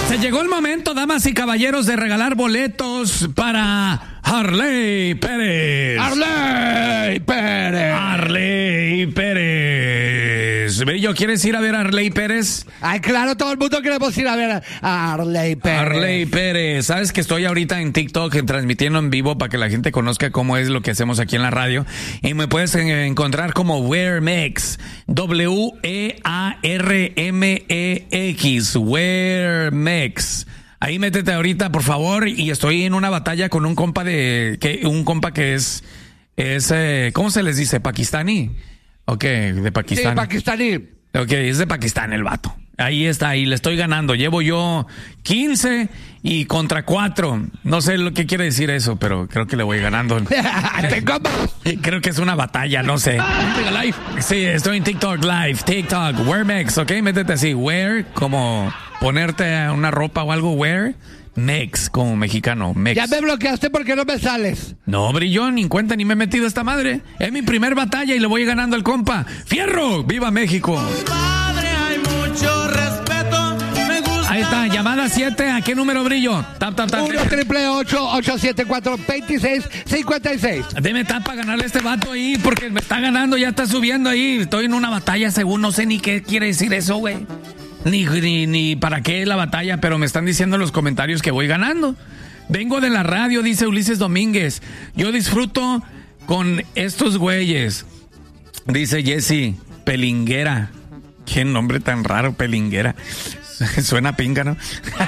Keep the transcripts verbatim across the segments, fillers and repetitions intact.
Se llegó el momento, damas y caballeros, de regalar boletos para Arley Pérez. Arley Pérez. Arley Pérez. Bello, ¿quieres ir a ver a Arley Pérez? Ay, claro, todo el mundo queremos ir a ver a Arley Pérez. Arley Pérez. Sabes que estoy ahorita en TikTok en, transmitiendo en vivo para que la gente conozca cómo es lo que hacemos aquí en la radio. Y me puedes eh, encontrar como WearMex. W E A R M E X. WearMex. Ahí métete ahorita, por favor. Y estoy en una batalla con un compa de... que un compa que es... es eh, ¿cómo se les dice? ¿Pakistani? Ok, de Pakistán. Sí, pakistaní. Ok, es de Pakistán el vato. Ahí está, y le estoy ganando. Llevo yo quince y contra cuatro. No sé lo que quiere decir eso, pero creo que le voy ganando. Creo que es una batalla, no sé. Sí, estoy en TikTok Live. TikTok, WearMex, ok, métete así. Wear, como ponerte una ropa o algo, wear. Mex, como mexicano, Mex. Ya me bloqueaste porque no me sales. No, brillón, ni cuenta ni me he metido a esta madre. Es mi primer batalla y le voy ganando al compa. ¡Fierro! ¡Viva México! Padre, hay mucho respeto. Me gusta. Ahí está, llamada siete. ¿A qué número, Brillo? Tap, tap, tap. uno triple ocho ocho siete cuatro dos seis cinco seis. Deme tap para ganarle a este vato ahí, porque me está ganando, ya está subiendo ahí. Estoy en una batalla, según, no sé ni qué quiere decir eso, güey. Ni, ni, ni para qué la batalla, pero me están diciendo en los comentarios que voy ganando. Vengo de la radio, dice Ulises Domínguez. Yo disfruto con estos güeyes. Dice Jesse, Pelinguera. Qué nombre tan raro, Pelinguera. Suena pinga, ¿no?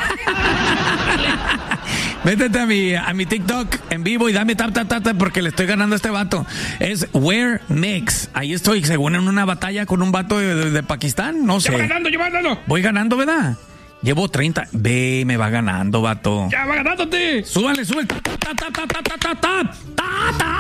Métete a mi, a mi TikTok en vivo y dame tap, tap, tap, tap, porque le estoy ganando a este vato. Es WearMex. Ahí estoy, según en una batalla con un vato de, de, de Pakistán. No sé. Ya va ganando, ya va ganando. Voy ganando, ¿verdad? Llevo treinta. Ve, me va ganando, vato. Ya va ganándote. Súbale, súbale. Tap, tap, tap, tap, tap, tap, tap, tap, tap.